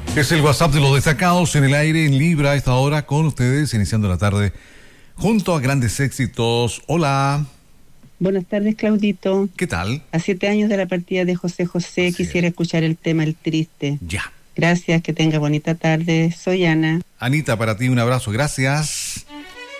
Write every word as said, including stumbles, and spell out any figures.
Es el WhatsApp de los destacados en el aire en Libra a esta hora con ustedes, iniciando la tarde junto a grandes éxitos. Hola. Buenas tardes, Claudito. ¿Qué tal? A siete años de la partida de José José, Así quisiera es. escuchar el tema El Triste. Ya. Gracias, que tenga bonita tarde. Soy Ana. Anita, para ti un abrazo, gracias.